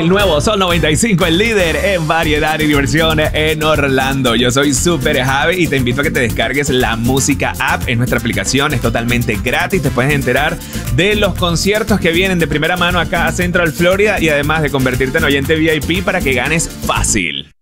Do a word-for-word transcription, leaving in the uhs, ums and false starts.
el nuevo Sol noventa y cinco, el líder en variedad y diversión en Orlando. Yo soy Super Javi y te invito a que te descargues la Música App. En nuestra aplicación es totalmente gratis. Te puedes enterar de los conciertos que vienen de primera mano acá a Central Florida y además de convertirte en oyente V I P para que ganes fácil.